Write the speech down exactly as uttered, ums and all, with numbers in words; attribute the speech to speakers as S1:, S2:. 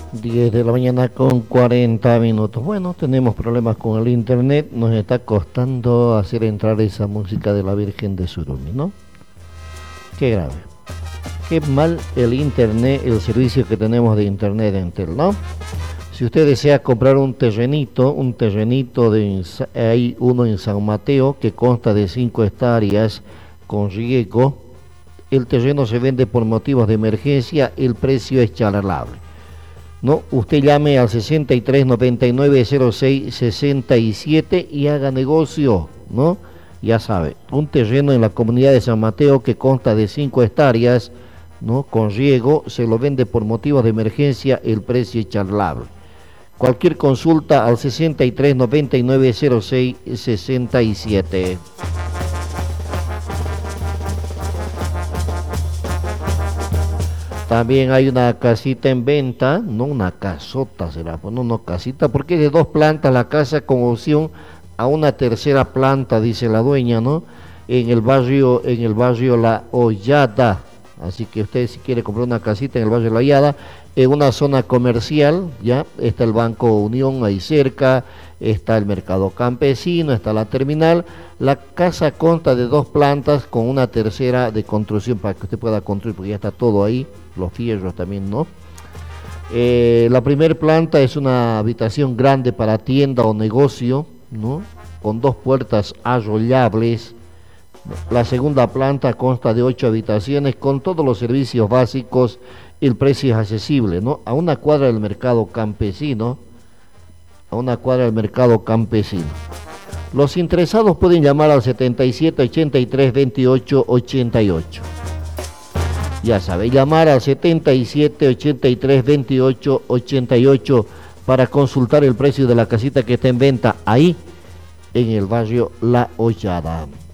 S1: diez de la mañana con cuarenta minutos. Bueno, tenemos problemas con el internet. Nos está costando hacer entrar esa música de la Virgen de Surumi, ¿no? Qué grave. Qué mal el internet, el servicio que tenemos de internet de Entel, ¿no? Si usted desea comprar un terrenito, un terrenito de hay uno en San Mateo que consta de cinco hectáreas con riego. El terreno se vende por motivos de emergencia, el precio es charlable. No, usted llame al sesenta y tres noventa y nueve cero seis sesenta y siete y haga negocio, ¿no? Ya sabe, un terreno en la comunidad de San Mateo que consta de cinco hectáreas, ¿no? Con riego, se lo vende por motivos de emergencia, el precio es charlable. Cualquier consulta al sesenta y tres noventa y nueve cero seis sesenta y siete. También hay una casita en venta, no una casota será, pues no, no casita, porque es de dos plantas la casa con opción a una tercera planta, dice la dueña, ¿no? En el barrio, en el barrio La Hollada. Así que usted si quiere comprar una casita en el barrio La Hollada, en una zona comercial, ya está el Banco Unión ahí cerca, está el mercado campesino, está la terminal. La casa consta de dos plantas con una tercera de construcción para que usted pueda construir, porque ya está todo ahí, los fierros también, ¿no? Eh, la primera planta es una habitación grande para tienda o negocio, ¿no? Con dos puertas arrollables. La segunda planta consta de ocho habitaciones con todos los servicios básicos. El precio es accesible, ¿no? A una cuadra del mercado campesino, a una cuadra del mercado campesino. Los interesados pueden llamar al setenta y siete ochenta y tres veintiocho ochenta y ocho. Ya sabe, llamar al setenta y siete ochenta y tres veintiocho ochenta y ocho para consultar el precio de la casita que está en venta ahí en el barrio La Hollada.